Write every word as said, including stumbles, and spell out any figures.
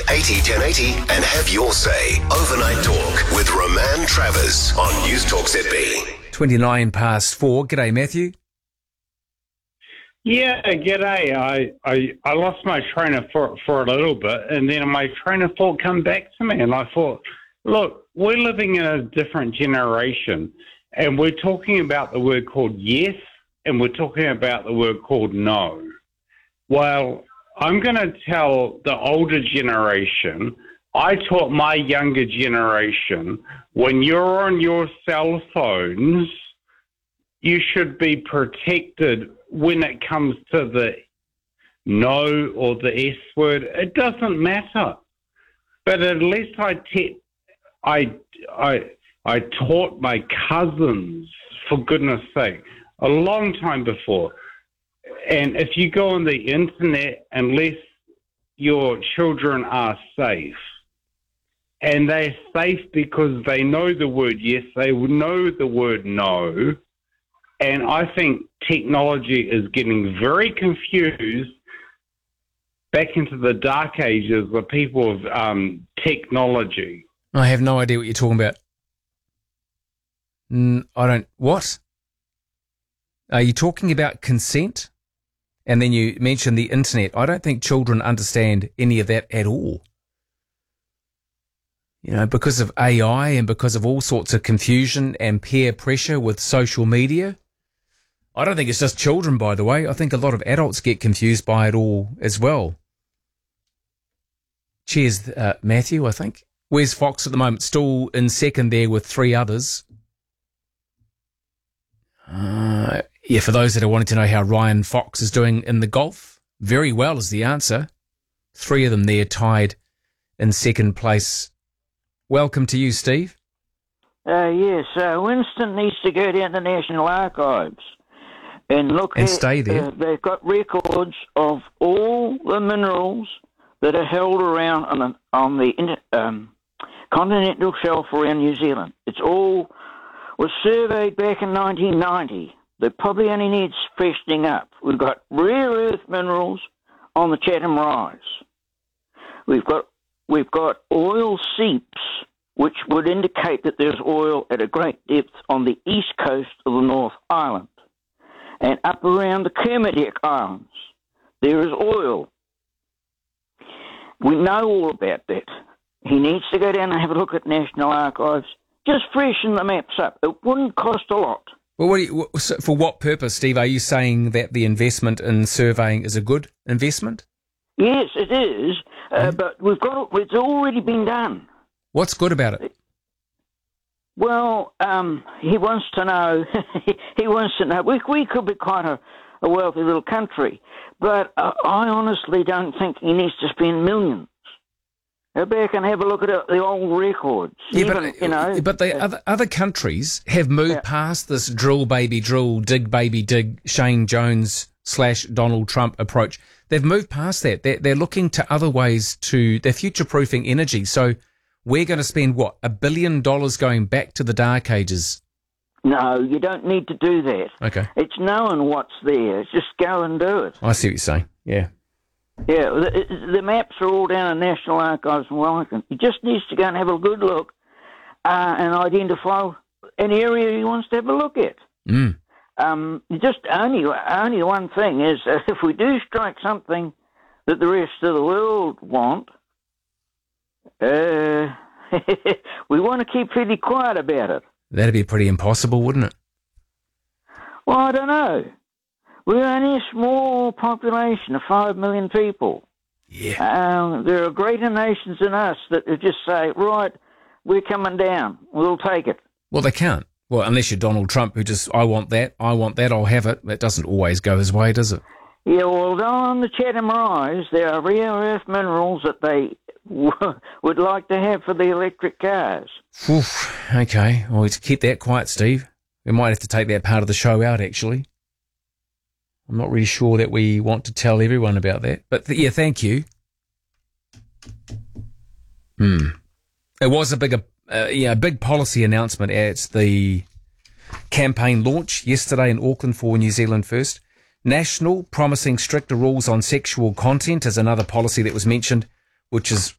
eighty ten eighty and have your say. Overnight Talk with Roman Travers on News Talk Z B. twenty-nine past four. G'day, Matthew. Yeah, g'day. I, I, I lost my train of thought for a little bit, and then my train of thought come back to me, and I thought, look, we're living in a different generation, and we're talking about the word called yes, and we're talking about the word called no. Well, I'm going to tell the older generation, I taught my younger generation, when you're on your cell phones, you should be protected when it comes to the no or the S word. It doesn't matter. But at least I, te- I, I, I taught my cousins, for goodness sake, a long time before. And if you go on the internet, unless your children are safe, and they're safe because they know the word yes, they know the word no, and I think technology is getting very confused back into the dark ages of people of um, technology. I have no idea what you're talking about. Mm, I don't... What? Are you talking about consent? And then you mentioned the internet. I don't think children understand any of that at all. You know, because of A I and because of all sorts of confusion and peer pressure with social media. I don't think it's just children, by the way. I think a lot of adults get confused by it all as well. Cheers, uh, Matthew, I think. Where's Fox at the moment? Still in second there with three others. Uh, yeah, for those that are wanting to know how Ryan Fox is doing in the golf, very well is the answer. Three of them there tied in second place. Welcome to you, Steve. Uh, yes, uh, Winston needs to go down to National Archives and look and at, stay there. Uh, they've got records of all the minerals that are held around on the, on the um, continental shelf around New Zealand. It's all was surveyed back in nineteen ninety. They probably only needs freshening up. We've got rare earth minerals on the Chatham Rise. We've got we've got oil seeps, which would indicate that there's oil at a great depth on the east coast of the North Island. And up around the Kermadec Islands, there is oil. We know all about that. He needs to go down and have a look at National Archives. Just freshen the maps up. It wouldn't cost a lot. Well, what do you, so for what purpose, Steve? Are you saying that the investment in surveying is a good investment? Yes, it is. Uh, but we've got it's already been done. What's good about it? Well, um, he wants to know. he wants to know. We we could be quite a, a wealthy little country, but uh, I honestly don't think he needs to spend millions. Go back and have a look at the old records. Yeah, Even, but you know, but the uh, other other countries have moved yeah. past this drill baby drill, dig baby dig, Shane Jones slash Donald Trump approach. They've moved past that. They're, they're looking to other ways to. They're future proofing energy. So we're going to spend what a billion dollars going back to the dark ages. No, you don't need to do that. Okay, it's knowing what's there. Just go and do it. I see what you're saying. Yeah. Yeah, the, the maps are all down in National Archives in Wellington. He just needs to go and have a good look uh, and identify an area he wants to have a look at. Mm. Um, just only only one thing is, uh, if we do strike something that the rest of the world want, uh, we want to keep pretty quiet about it. That'd be pretty impossible, wouldn't it? Well, I don't know. We're only a small population of five million people. Yeah. Um, there are greater nations than us that just say, right, we're coming down. We'll take it. Well, they can't. Well, unless you're Donald Trump, who just, I want that, I want that, I'll have it. That doesn't always go his way, does it? Yeah, well, on the Chatham Rise, there are rare earth minerals that they would like to have for the electric cars. Oof, okay. Well, to keep that quiet, Steve. We might have to take that part of the show out, actually. I'm not really sure that we want to tell everyone about that. But, th- yeah, thank you. Hmm. It was a bigger, uh, yeah, a big policy announcement at the campaign launch yesterday in Auckland for New Zealand First. National, promising stricter rules on sexual content is another policy that was mentioned, which is